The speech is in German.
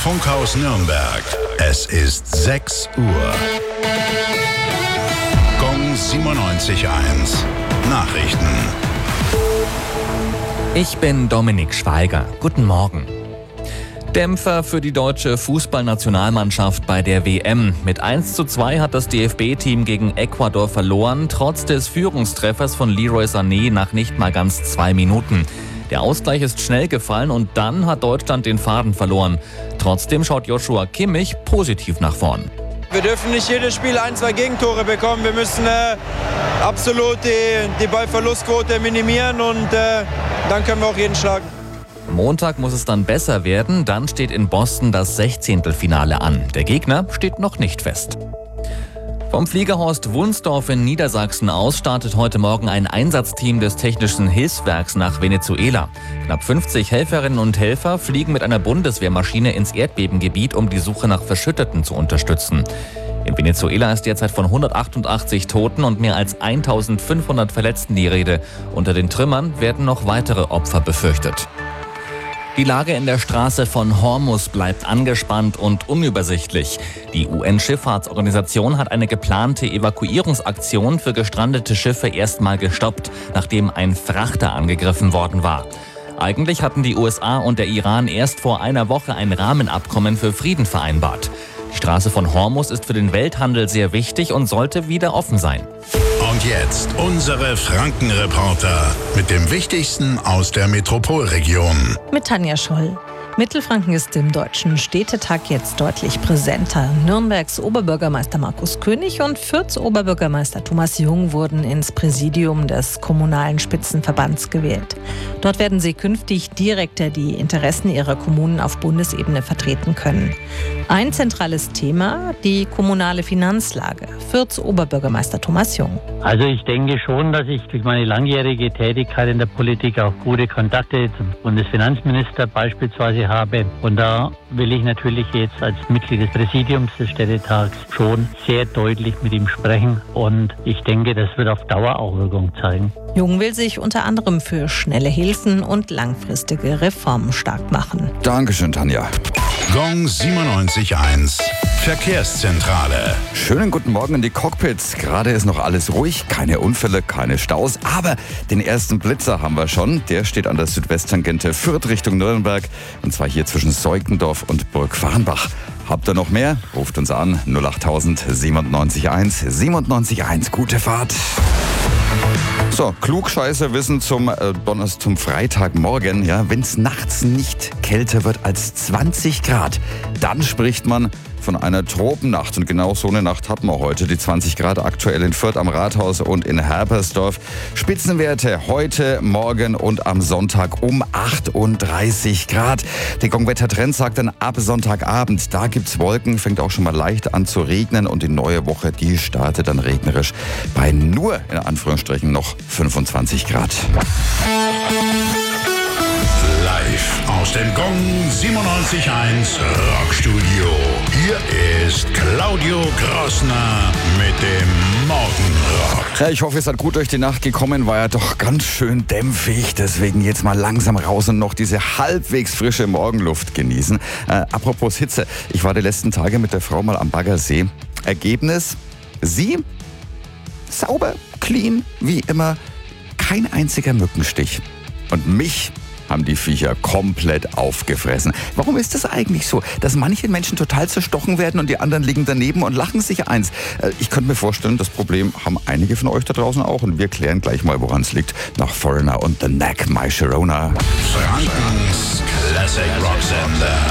Funkhaus Nürnberg. Es ist 6 Uhr. Gong 97.1. Nachrichten. Ich bin Dominik Schweiger. Guten Morgen. Dämpfer für die deutsche Fußballnationalmannschaft bei der WM. Mit 1:2 hat das DFB-Team gegen Ecuador verloren, trotz des Führungstreffers von Leroy Sané nach nicht mal ganz 2 Minuten. Der Ausgleich ist schnell gefallen und dann hat Deutschland den Faden verloren. Trotzdem schaut Joshua Kimmich positiv nach vorn. Wir dürfen nicht jedes Spiel 1-2 Gegentore bekommen. Wir müssen absolut die Ballverlustquote minimieren und dann können wir auch jeden schlagen. Montag muss es dann besser werden, dann steht in Boston das 16. an. Der Gegner steht noch nicht fest. Vom Fliegerhorst Wunsdorf in Niedersachsen aus startet heute Morgen ein Einsatzteam des Technischen Hilfswerks nach Venezuela. Knapp 50 Helferinnen und Helfer fliegen mit einer Bundeswehrmaschine ins Erdbebengebiet, um die Suche nach Verschütteten zu unterstützen. In Venezuela ist derzeit von 188 Toten und mehr als 1500 Verletzten die Rede. Unter den Trümmern werden noch weitere Opfer befürchtet. Die Lage in der Straße von Hormuz bleibt angespannt und unübersichtlich. Die UN-Schifffahrtsorganisation hat eine geplante Evakuierungsaktion für gestrandete Schiffe erstmal gestoppt, nachdem ein Frachter angegriffen worden war. Eigentlich hatten die USA und der Iran erst vor einer Woche ein Rahmenabkommen für Frieden vereinbart. Die Straße von Hormuz ist für den Welthandel sehr wichtig und sollte wieder offen sein. Und jetzt unsere Franken-Reporter mit dem Wichtigsten aus der Metropolregion. Mit Tanja Scholl. Mittelfranken ist im Deutschen Städtetag jetzt deutlich präsenter. Nürnbergs Oberbürgermeister Markus König und Fürths Oberbürgermeister Thomas Jung wurden ins Präsidium des Kommunalen Spitzenverbands gewählt. Dort werden sie künftig direkter die Interessen ihrer Kommunen auf Bundesebene vertreten können. Ein zentrales Thema, die kommunale Finanzlage. Fürths Oberbürgermeister Thomas Jung. Also ich denke schon, dass ich durch meine langjährige Tätigkeit in der Politik auch gute Kontakte zum Bundesfinanzminister beispielsweise habe. Und da will ich natürlich jetzt als Mitglied des Präsidiums des Städtetags schon sehr deutlich mit ihm sprechen. Und ich denke, das wird auf Dauer auch Wirkung zeigen. Jung will sich unter anderem für schnelle Hilfen und langfristige Reformen stark machen. Dankeschön, Tanja. Gong 97.1. Verkehrszentrale. Schönen guten Morgen in die Cockpits. Gerade ist noch alles ruhig, keine Unfälle, keine Staus. Aber den ersten Blitzer haben wir schon. Der steht an der Südwesttangente Fürth Richtung Nürnberg. Und zwar hier zwischen Seukendorf und Burgfahrenbach. Habt ihr noch mehr? Ruft uns an 08000 97.1 97.1. Gute Fahrt. So, Klugscheißer wissen zum Freitagmorgen, ja, wenn es nachts nicht kälter wird als 20 Grad, dann spricht man von einer Tropennacht. Und genau so eine Nacht hatten wir heute. Die 20 Grad aktuell in Fürth am Rathaus und in Herpersdorf. Spitzenwerte heute, morgen und am Sonntag um 38 Grad. Der Gongwetter-Trend sagt dann ab Sonntagabend, da gibt's Wolken, fängt auch schon mal leicht an zu regnen und die neue Woche, die startet dann regnerisch bei nur, in Anführungsstrichen, noch 25 Grad. Live aus dem Gong 97.1 Rockstudio. Hier ist Claudio Grossner mit dem Morgenrock. Ja, ich hoffe, ihr seid gut durch die Nacht gekommen. War ja doch ganz schön dämpfig. Deswegen jetzt mal langsam raus und noch diese halbwegs frische Morgenluft genießen. Apropos Hitze. Ich war die letzten Tage mit der Frau mal am Baggersee. Ergebnis? Sie? Sauber, clean, wie immer. Kein einziger Mückenstich. Und mich haben die Viecher komplett aufgefressen. Warum ist das eigentlich so, dass manche Menschen total zerstochen werden und die anderen liegen daneben und lachen sich eins? Ich könnte mir vorstellen, das Problem haben einige von euch da draußen auch und wir klären gleich mal, woran es liegt. Nach Foreigner und The Knack, My Sharona. Frankens Classic Rock Sender.